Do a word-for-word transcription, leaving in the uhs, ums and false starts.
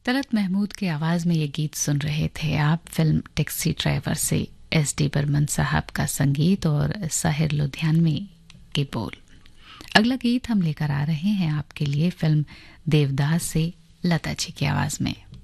तलत महमूद की आवाज़ में ये गीत सुन रहे थे आप। फिल्म टैक्सी ड्राइवर से एस डी बर्मन साहब का संगीत और साहिर लुधियानवी के बोल। अगला गीत हम लेकर आ रहे हैं आपके लिए फिल्म देवदास से लता जी की आवाज़ में।